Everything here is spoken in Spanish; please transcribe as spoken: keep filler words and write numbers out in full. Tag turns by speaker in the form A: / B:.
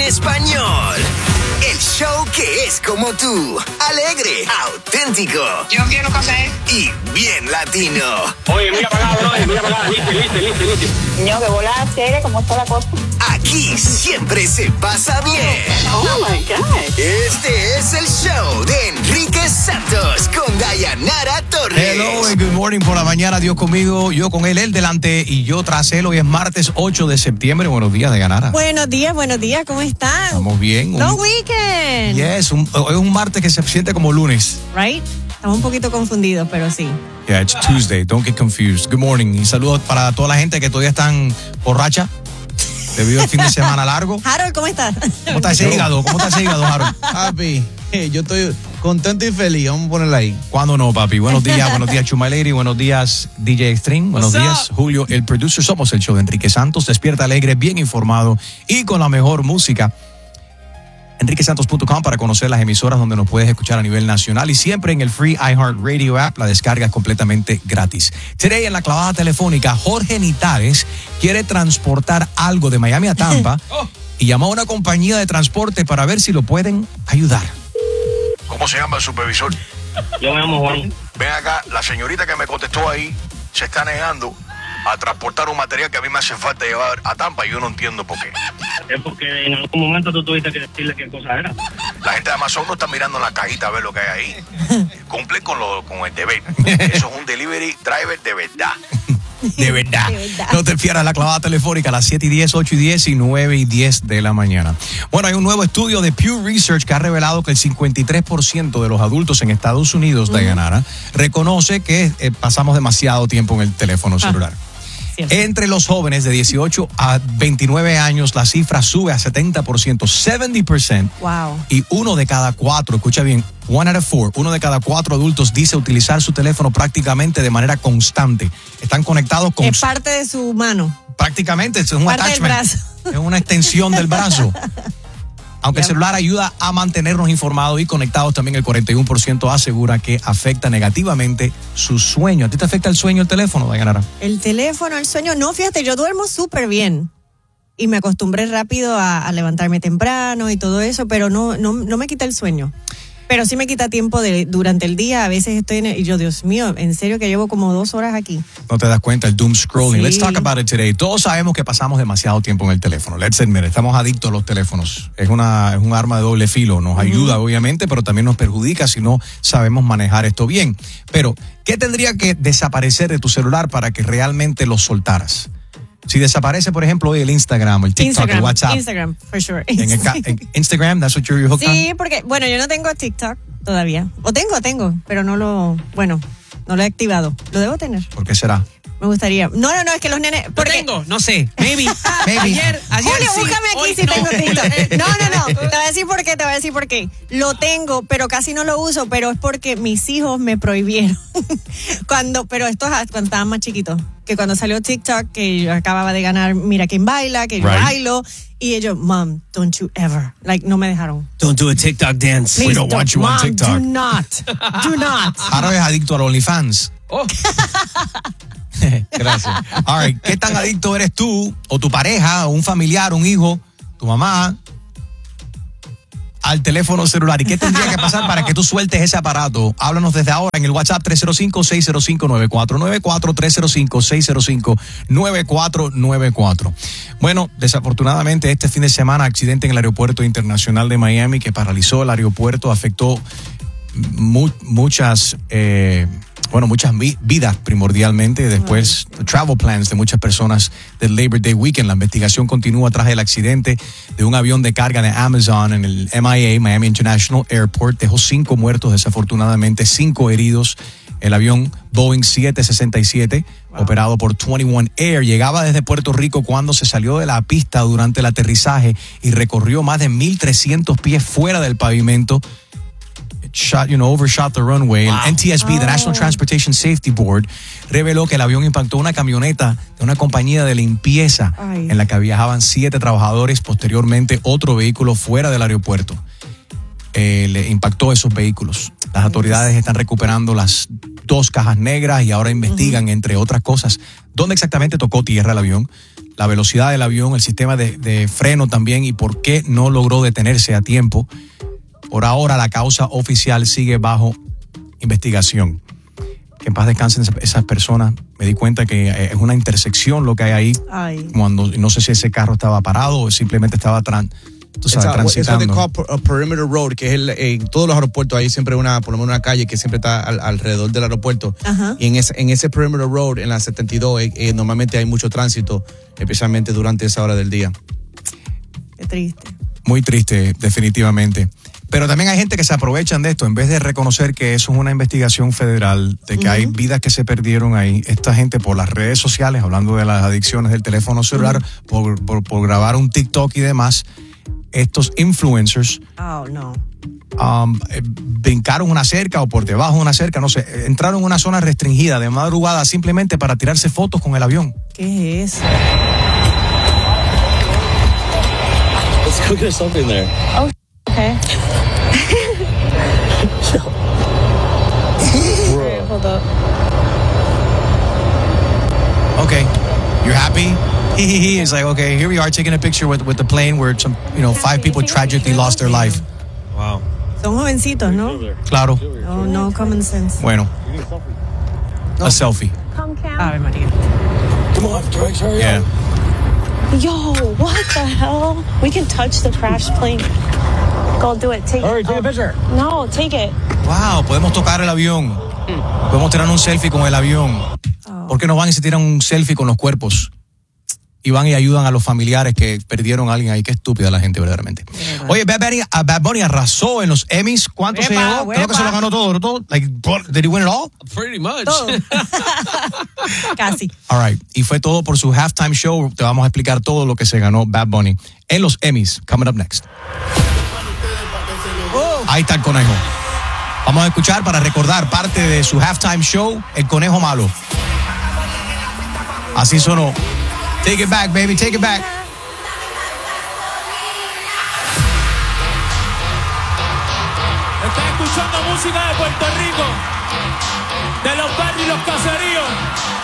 A: español. El show que es como tú, alegre, auténtico.
B: Yo quiero café.
A: Y bien latino.
C: Oye, mira para acá, bro, mira para acá, listo, listo, listo, listo.
D: Niño, que volada chévere, ¿cómo está la cosa?
A: Aquí siempre se pasa bien.
D: Oh my God.
A: Este es el show de Enrique Santos con Dayanara Torres.
E: Hello and good morning por la mañana. Dios conmigo, yo con él, él delante y yo tras él. Hoy es martes ocho de septiembre. Buenos días, Dayanara.
F: Buenos días, buenos días, ¿cómo están?
E: Estamos bien.
F: Long
E: Un,
F: weekend.
E: yes, un, hoy es un martes que se siente como lunes.
F: Right? Estamos un poquito confundidos, pero sí.
E: Yeah, it's Tuesday. Don't get confused. Good morning. Y saludos para toda la gente que todavía están borracha debido al fin de semana largo.
F: Harold, ¿cómo estás?
E: ¿Cómo está ese hígado? ¿Cómo está ese hígado, Harold?
G: Papi, yo estoy contento y feliz. Vamos a ponerla ahí.
E: ¿Cuándo no, papi? Buenos días, buenos días, Chuma Lady. Buenos días, D J Extreme. Buenos
F: What's
E: días,
F: up?
E: Julio, el producer. Somos el show de Enrique Santos. Despierta alegre, bien informado y con la mejor música. enrique santos punto com para conocer las emisoras donde nos puedes escuchar a nivel nacional y siempre en el Free iHeartRadio app. La descarga es completamente gratis. Today en la clavada telefónica, Jorge Nitares quiere transportar algo de Miami a Tampa y llamó a una compañía de transporte para ver si lo pueden ayudar.
H: ¿Cómo se llama el supervisor?
C: Yo me llamo Juan.
H: Ven acá, la señorita que me contestó ahí se está negando a transportar un material que a mí me hace falta llevar a Tampa y yo no entiendo por qué.
C: Es porque en algún momento tú tuviste que decirle qué cosa era.
H: La gente de Amazon no está mirando en la cajita a ver lo que hay ahí. Cumple con, lo, con el deber. Eso es un delivery driver de verdad.
E: De verdad.
F: De verdad.
E: No te pierdas la clavada telefónica a las siete y diez, ocho y diez y nueve y diez de la mañana. Bueno, hay un nuevo estudio de Pew Research que ha revelado que el cincuenta y tres por ciento de los adultos en Estados Unidos, uh-huh. Dayanara, reconoce que eh, pasamos demasiado tiempo en el teléfono celular. Ah. Cierto. Entre los jóvenes de dieciocho a veintinueve años, la cifra sube a setenta por ciento, setenta por ciento.
F: Wow.
E: Y uno de cada cuatro, escucha bien, one out of four, uno de cada cuatro adultos dice utilizar su teléfono prácticamente de manera constante. Están conectados con...
F: Es parte de su mano.
E: Prácticamente, es un
F: parte
E: attachment.
F: Del brazo.
E: Es una extensión del brazo. Aunque el celular ayuda a mantenernos informados y conectados, también el cuarenta y uno por ciento asegura que afecta negativamente su sueño. ¿A ti te afecta el sueño el teléfono, Dayanara?
F: El teléfono, el sueño. No, fíjate, yo duermo súper bien. Y me acostumbré rápido a, a levantarme temprano y todo eso, pero no, no, no me quita el sueño. Pero sí me quita tiempo de, durante el día. A veces estoy en el, y yo, Dios mío, en serio que llevo como dos horas aquí.
E: No te das cuenta, el doom scrolling.
F: Sí.
E: Let's talk about it today. Todos sabemos que pasamos demasiado tiempo en el teléfono. Let's admit, estamos adictos a los teléfonos. Es una es un arma de doble filo. Nos uh-huh. ayuda, obviamente, pero también nos perjudica si no sabemos manejar esto bien. Pero, ¿qué tendría que desaparecer de tu celular para que realmente lo soltaras? Si desaparece, por ejemplo, hoy el Instagram, el TikTok,
F: Instagram,
E: el WhatsApp.
F: Instagram, for sure.
E: En el ca- en Instagram, that's what you're hooked on?
F: Sí, porque, bueno, yo no tengo TikTok todavía. O tengo, tengo, pero no lo, bueno, no lo he activado. Lo debo tener.
E: ¿Por qué será?
F: Me gustaría. No, no, no, es que los nenes...
I: Porque... Lo tengo, no sé, maybe. maybe. Ayer, ayer
F: Julio,
I: sí,
F: búscame aquí
I: hoy
F: si
I: no.
F: tengo TikTok. No, no, no, te voy a decir por qué, te voy a decir por qué. Lo tengo, pero casi no lo uso, pero es porque mis hijos me prohibieron. cuando, pero esto es cuando estaban más chiquitos. Que cuando salió TikTok, que yo acababa de ganar Mira Quién Baila, que yo
E: right.
F: bailo, y ellos, Mom, don't you ever. Like, no me dejaron.
I: Don't do a TikTok dance.
F: Please
E: We don't, don't want you
F: Mom,
E: on TikTok.
F: do not, do not.
E: Ahora es adicto al OnlyFans.
I: Oh.
E: Gracias. All right. ¿Qué tan adicto eres tú o tu pareja o un familiar, un hijo, tu mamá al teléfono celular? ¿Y qué tendría que pasar para que tú sueltes ese aparato? Háblanos desde ahora en el WhatsApp tres cero cinco, seis cero cinco, nueve cuatro nueve cuatro, tres cero cinco, seis cero cinco, nueve cuatro nueve cuatro. Bueno, desafortunadamente este fin de semana accidente en el aeropuerto internacional de Miami que paralizó el aeropuerto, afectó mu- muchas... Eh, Bueno, muchas vidas primordialmente, después uh-huh. travel plans de muchas personas del Labor Day Weekend. La investigación continúa tras el accidente de un avión de carga de Amazon en el M I A, Miami International Airport. Dejó cinco muertos, desafortunadamente, cinco heridos. El avión Boeing siete sesenta y siete, wow. operado por veintiuno Air, llegaba desde Puerto Rico cuando se salió de la pista durante el aterrizaje y recorrió más de mil trescientos pies fuera del pavimento. Shot, you know, overshot the runway. Wow. El N T S B, oh. the National Transportation Safety Board, reveló que el avión impactó una camioneta de una compañía de limpieza Ay. en la que viajaban siete trabajadores. Posteriormente, otro vehículo fuera del aeropuerto eh, le impactó esos vehículos. Las autoridades están recuperando las dos cajas negras y ahora investigan, uh-huh. entre otras cosas, dónde exactamente tocó tierra el avión. la velocidad del avión, el sistema de, de freno también y por qué no logró detenerse a tiempo. Por ahora la causa oficial sigue bajo investigación. Que en paz descansen esas personas. Me di cuenta que es una intersección lo que hay ahí.
F: Ay.
E: Cuando no sé si ese carro estaba parado o simplemente estaba tran, tú sabes, transitando.
G: Eso es de Perimeter Road, que es el, en todos los aeropuertos hay siempre una, por lo menos una calle que siempre está al, alrededor del aeropuerto.
F: Ajá.
G: Y en ese, en ese Perimeter Road, en la setenta y dos, eh, eh, normalmente hay mucho tránsito, especialmente durante esa hora del día.
F: Qué triste.
E: Muy triste, definitivamente. Pero también hay gente que se aprovechan de esto. En vez de reconocer que eso es una investigación federal, de que uh-huh. hay vidas que se perdieron ahí, esta gente por las redes sociales, hablando de las adicciones del teléfono celular, uh-huh. por, por, por grabar un TikTok y demás, estos influencers
F: oh, no.
E: um, eh, brincaron una cerca o por debajo de una cerca, no sé, entraron en una zona restringida de madrugada simplemente para tirarse fotos con el avión.
F: ¿Qué es eso?
B: Let's go get something there.
D: Oh, okay. Bro. Hold up.
E: Okay, you're happy? He he he. It's like, okay, here we are taking a picture with, with the plane where some, you know, five people tragically lost their life.
B: Wow.
F: Son jovencitos, ¿no?
E: Claro.
F: Oh, no common sense.
E: Bueno. A selfie.
D: Come, Cam.
F: Ave María.
B: Come on, Drex, hurry
E: Yeah.
B: up.
D: Yo, what the hell? We can touch the crashed plane. Go do it. Take
B: Hurry,
D: it.
B: take
D: Oh.
B: a picture.
D: No, take it.
E: Wow, podemos tocar el avión. Podemos tirar un selfie con el avión. ¿Por qué no van y se tiran un selfie con los cuerpos? Y van y ayudan a los familiares que perdieron a alguien ahí. Qué estúpida la gente, verdaderamente. Oye, Bad Bunny, uh, Bad Bunny arrasó en los Emmys. ¿Cuánto se
F: Huepa,
E: llevó? Creo que
F: huepa.
E: se lo ganó todo, ¿no? todo. Like, did he win it all?
B: Pretty much.
F: Todo. Casi.
E: All right. Y fue todo por su halftime show. Te vamos a explicar todo lo que se ganó Bad Bunny en los Emmys. Coming up next. Ahí está el conejo. Vamos a escuchar para recordar parte de su halftime show, El Conejo Malo. Así sonó. Take it back, baby, take it back.
J: Está escuchando música de Puerto Rico, de los barrios y los caseríos.